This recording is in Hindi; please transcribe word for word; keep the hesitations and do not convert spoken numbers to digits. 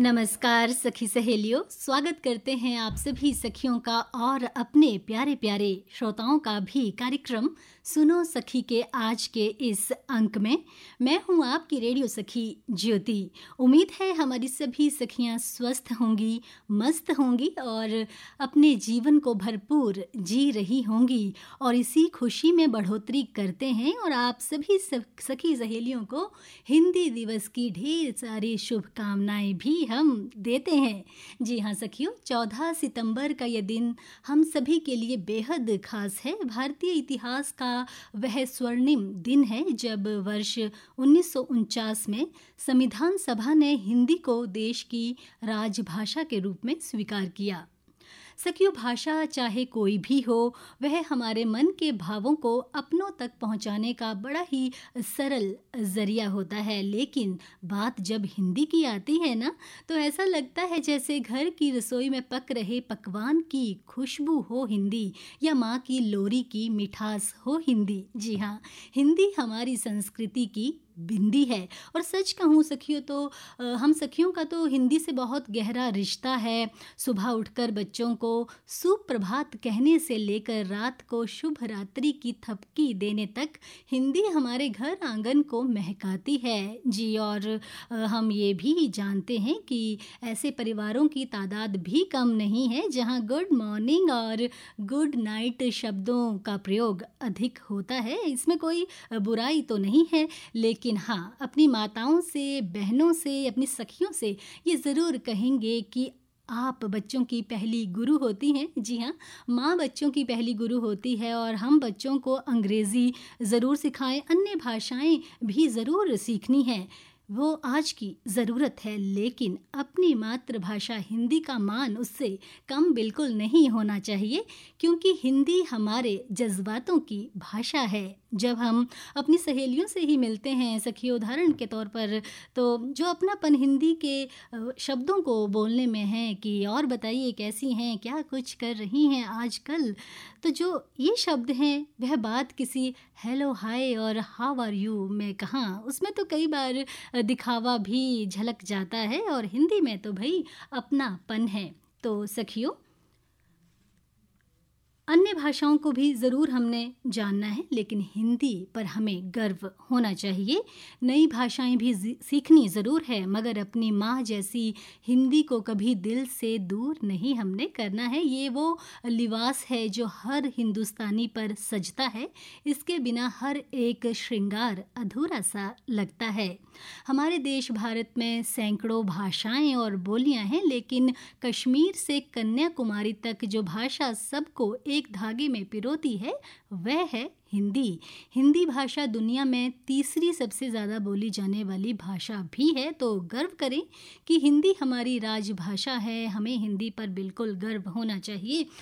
नमस्कार सखी सहेलियों, स्वागत करते हैं आप सभी सखियों का और अपने प्यारे प्यारे श्रोताओं का भी कार्यक्रम सुनो सखी के आज के इस अंक में। मैं हूं आपकी रेडियो सखी ज्योति। उम्मीद है हमारी सभी सखियां स्वस्थ होंगी, मस्त होंगी और अपने जीवन को भरपूर जी रही होंगी और इसी खुशी में बढ़ोतरी करते हैं। और आप सभी सखी सहेलियों को हिंदी दिवस की ढेर सारी शुभकामनाएं भी हम देते हैं। जी हाँ सखियों, चौदह सितंबर का यह दिन हम सभी के लिए बेहद खास है। भारतीय इतिहास का वह स्वर्णिम दिन है जब वर्ष उन्नीस सौ उनचास में संविधान सभा ने हिंदी को देश की राजभाषा के रूप में स्वीकार किया। सखियों, भाषा चाहे कोई भी हो, वह हमारे मन के भावों को अपनों तक पहुंचाने का बड़ा ही सरल जरिया होता है। लेकिन बात जब हिंदी की आती है ना, तो ऐसा लगता है जैसे घर की रसोई में पक रहे पकवान की खुशबू हो हिंदी, या माँ की लोरी की मिठास हो हिंदी। जी हाँ, हिंदी हमारी संस्कृति की बिंदी है। और सच कहूँ सखियों तो हम सखियों का तो हिंदी से बहुत गहरा रिश्ता है। सुबह उठकर बच्चों को सुप्रभात कहने से लेकर रात को शुभ रात्रि की थपकी देने तक हिंदी हमारे घर आंगन को महकाती है। जी, और हम ये भी जानते हैं कि ऐसे परिवारों की तादाद भी कम नहीं है जहाँ गुड मॉर्निंग और गुड नाइट शब्दों का प्रयोग अधिक होता है। इसमें कोई बुराई तो नहीं है, लेकिन लेकिन हाँ, अपनी माताओं से, बहनों से, अपनी सखियों से ये ज़रूर कहेंगे कि आप बच्चों की पहली गुरु होती हैं। जी हाँ, माँ बच्चों की पहली गुरु होती है और हम बच्चों को अंग्रेज़ी ज़रूर सिखाएं, अन्य भाषाएं भी ज़रूर सीखनी हैं, वो आज की ज़रूरत है। लेकिन अपनी मातृभाषा हिंदी का मान उससे कम बिल्कुल नहीं होना चाहिए, क्योंकि हिंदी हमारे जज्बातों की भाषा है। जब हम अपनी सहेलियों से ही मिलते हैं सखियों, उदाहरण के तौर पर, तो जो अपनापन हिंदी के शब्दों को बोलने में है कि और बताइए कैसी हैं, क्या कुछ कर रही हैं आजकल, तो जो ये शब्द हैं वह बात किसी हेलो हाय और हाउ आर यू में कहाँ, उसमें तो कई बार दिखावा भी झलक जाता है और हिंदी में तो भाई अपनापन है। तो सखियों, अन्य भाषाओं को भी ज़रूर हमने जानना है, लेकिन हिंदी पर हमें गर्व होना चाहिए। नई भाषाएं भी सीखनी ज़रूर है, मगर अपनी माँ जैसी हिंदी को कभी दिल से दूर नहीं हमने करना है। ये वो लिबास है जो हर हिंदुस्तानी पर सजता है, इसके बिना हर एक श्रृंगार अधूरा सा लगता है। हमारे देश भारत में सैकड़ों भाषाएं और बोलियां हैं, लेकिन कश्मीर से कन्याकुमारी तक जो भाषा सबको एक धागे में पिरोती है वह है हिंदी। हिंदी भाषा दुनिया में तीसरी सबसे ज़्यादा बोली जाने वाली भाषा भी है। तो गर्व करें कि हिंदी हमारी राजभाषा है, हमें हिंदी पर बिल्कुल गर्व होना चाहिए।